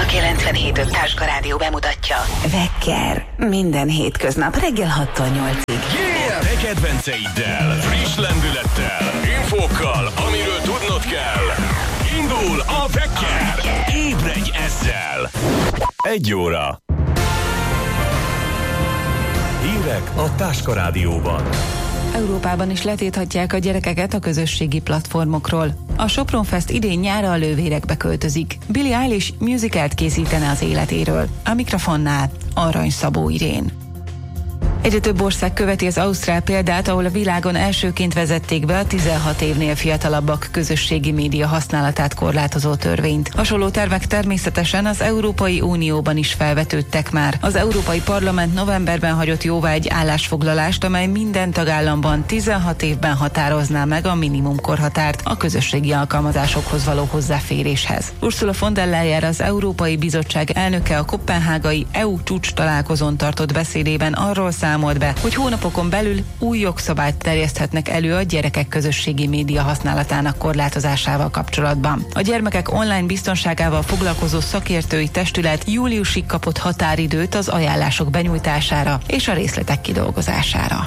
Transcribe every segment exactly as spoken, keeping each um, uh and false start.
kilencvenhét öt Táska Rádió bemutatja. Vekker. Minden hétköznap reggel hattól nyolcig. Yeah! Te kedvenceiddel, friss lendülettel, infókkal, amiről tudnod kell. Indul a Vekker. Ébredj ezzel. Egy óra. Hírek a Táska Rádióban. Európában is letilthatják a gyerekeket a közösségi platformokról. A Sopron Fest idén nyára a Lővérekbe költözik. Billie Eilish musicalt készítene az életéről. A mikrofonnál Arany Szabó Irén. Egyre több ország követi az ausztrál példát, ahol a világon elsőként vezették be a tizenhat évnél fiatalabbak közösségi média használatát korlátozó törvényt. Hasonló tervek természetesen az Európai Unióban is felvetődtek már. Az Európai Parlament novemberben hagyott jóvá egy állásfoglalást, amely minden tagállamban tizenhat évben határozná meg a minimum korhatárt a közösségi alkalmazásokhoz való hozzáféréshez. Ursula von der Leyen, az Európai Bizottság elnöke a koppenhágai é u csúcs találkozón tartott beszédében arról számolt be, hogy hónapokon belül új jogszabályt terjeszthetnek elő a gyerekek közösségi média használatának korlátozásával kapcsolatban. A gyermekek online biztonságával foglalkozó szakértői testület júliusig kapott határidőt az ajánlások benyújtására és a részletek kidolgozására.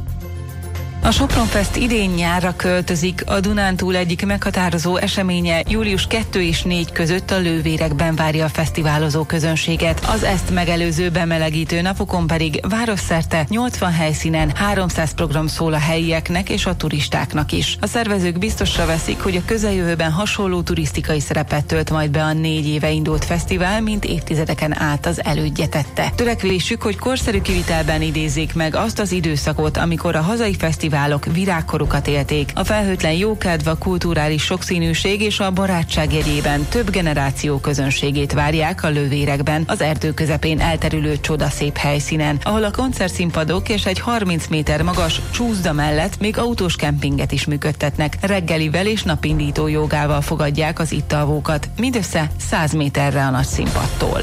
A Sopron Fest idén nyárra költözik. A Dunántúl egyik meghatározó eseménye július kettő és négy között a Lővérekben várja a fesztiválozó közönséget. Az ezt megelőző bemelegítő napokon pedig városszerte nyolcvan helyszínen háromszáz program szól a helyieknek és a turistáknak is. A szervezők biztosra veszik, hogy a közeljövőben hasonló turisztikai szerepet tölt majd be a négy éve indult fesztivál, mint évtizedeken át az elődje tette. Törekvésük, hogy korszerű kivitelben idézzék meg azt az időszakot, amikor a hazai fesztivál virágkorukat élték. A felhőtlen jókedv, a kulturális sokszínűség és a barátság jegyében több generáció közönségét várják a Lővérekben, az erdő közepén elterülő csodaszép helyszínen, ahol a koncertszínpadok és egy harminc méter magas csúszda mellett még autós kempinget is működtetnek. Reggelivel és napindító jogával fogadják az itt alvókat, mindössze száz méterre a nagy színpadtól.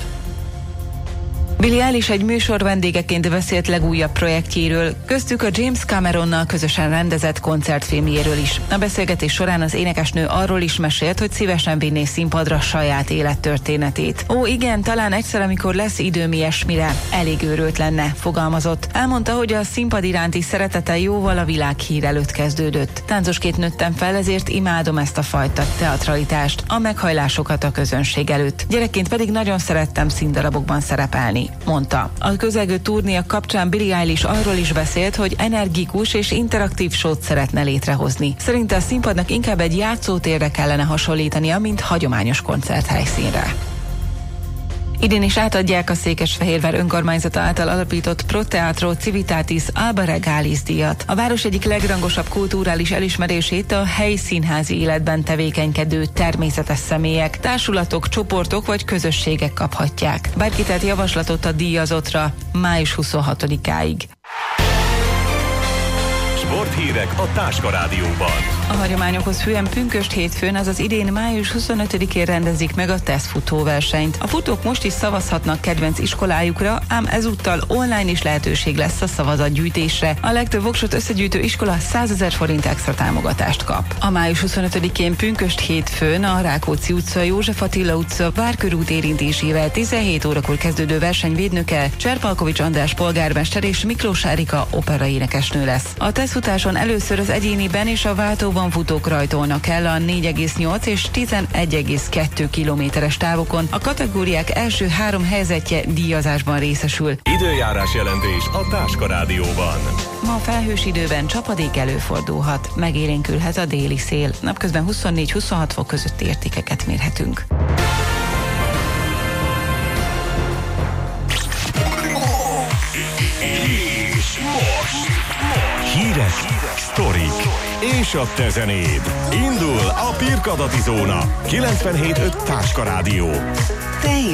Billie Eilish egy műsor vendégeként beszélt legújabb projektjéről, köztük a James Cameronnal közösen rendezett koncertfilmjéről is. A beszélgetés során az énekesnő arról is mesélt, hogy szívesen vinné színpadra saját élettörténetét. Ó, igen, talán egyszer, amikor lesz időm ilyesmire, elég őrült lenne, fogalmazott. Elmondta, hogy a színpad iránti szeretete jóval a világhír előtt kezdődött. Táncosként nőttem fel, ezért imádom ezt a fajta teatralitást, a meghajlásokat a közönség előtt. Gyerekként pedig nagyon szerettem színdarabokban szerepelni, mondta. A közelgő turnéja kapcsán Billie Eilish arról is beszélt, hogy energikus és interaktív showt szeretne létrehozni. Szerinte a színpadnak inkább egy játszótérre kellene hasonlítania, mint hagyományos koncerthelyszínre. Idén is átadják a Székesfehérvár önkormányzata által alapított Pro Teatro Civitatis Alba Regalis díjat. A város egyik legrangosabb kulturális elismerését a helyi színházi életben tevékenykedő természetes személyek, társulatok, csoportok vagy közösségek kaphatják. Bárki tett javaslatot a díjazottra május huszonhatodikáig. Sporthírek a Táska Rádióban. A hagyományokhoz hűen pünkösd hétfőn, azaz idén május huszonötödikén rendezik meg a TESZ futóversenyt. A futók most is szavazhatnak kedvenc iskolájukra, ám ezúttal online is lehetőség lesz a szavazatgyűjtésre. A legtöbb voksot összegyűjtő iskola százezer forint extra támogatást kap. A május huszonötödikén pünkösd hétfőn a Rákóczi utca, József Attila utca, Várkörút érintésével tizenhét órakor kezdődő verseny védnöke Cserpalkovics András polgármester és Miklós Erika operaénekesnő lesz. A TESZ futáson először az egyéniben és a váltóban futók rajtolnak el a négy egész nyolc és tizenegy egész kettő kilométeres távokon. A kategóriák első három helyzetje díjazásban részesül. Időjárás jelentés a Táska Rádióban. Ma felhős időben csapadék előfordulhat, megélénkülhet a déli szél. Napközben huszonnégy-huszonhat fok közötti értékeket mérhetünk. És most hírek, sztorik és a te zenéd. Indul a Pirkadati Zóna. kilencvenhét öt Táska Rádió. Te